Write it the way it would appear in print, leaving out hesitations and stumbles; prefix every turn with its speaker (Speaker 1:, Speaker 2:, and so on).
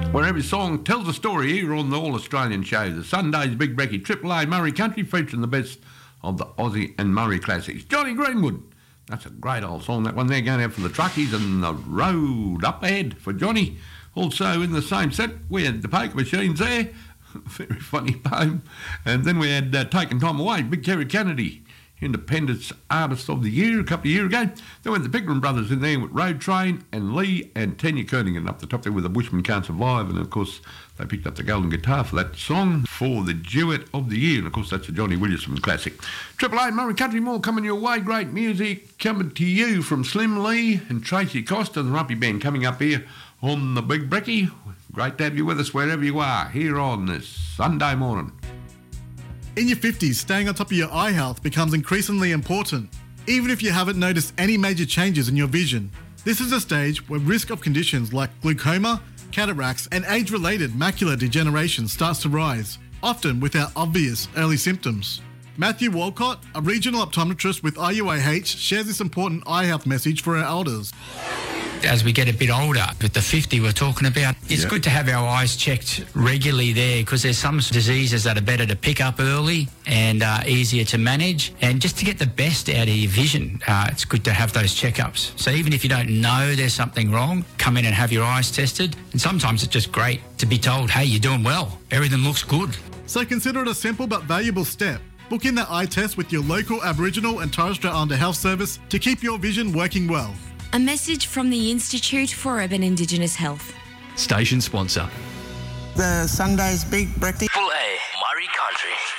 Speaker 1: where every song tells a story here on the All-Australian show, the Sunday's Big Brekkie, Triple A Murray Country, featuring the best of the Aussie and Murray classics. Johnny Greenwood, that's a great old song, that one there, going out for the truckies and the road up ahead for Johnny. Also in the same set, we had the Poker Machines there, very funny poem, and then we had Taking Time Away, Big Kerry Kennedy, Independence Artist of the Year a couple of years ago. Then went the Pickering Brothers in there with Road Train and Lee and Tanya Kernigan up the top there with The Bushman Can't Survive, and of course they picked up the golden guitar for that song for the Duet of the Year, and of course that's a Johnny Williamson classic. Triple A Murray Country, more coming your way. Great music coming to you from Slim Lee and Tracy Costa and the Rumpy Band coming up here on the Big Brekkie. Great to have you with us wherever you are here on this Sunday morning.
Speaker 2: In your 50s, staying on top of your eye health becomes increasingly important, even if you haven't noticed any major changes in your vision. This is a stage where risk of conditions like glaucoma, cataracts and age-related macular degeneration starts to rise, often without obvious early symptoms. Matthew Walcott, a regional optometrist with IUAH, shares this important eye health message for our elders.
Speaker 3: As we get a bit older, with the 50 we're talking about, it's good to have our eyes checked regularly there, because there's some diseases that are better to pick up early and easier to manage. And just to get the best out of your vision, it's good to have those checkups. So even if you don't know there's something wrong, come in and have your eyes tested. And sometimes it's just great to be told, hey, you're doing well, everything looks good.
Speaker 2: So consider it a simple but valuable step. Book in that eye test with your local Aboriginal and Torres Strait Islander Health Service to keep your vision working well.
Speaker 4: A message from the Institute for Urban Indigenous Health.
Speaker 5: Station sponsor.
Speaker 6: The Sunday's Big Brekkie.
Speaker 7: Triple A Murray Country.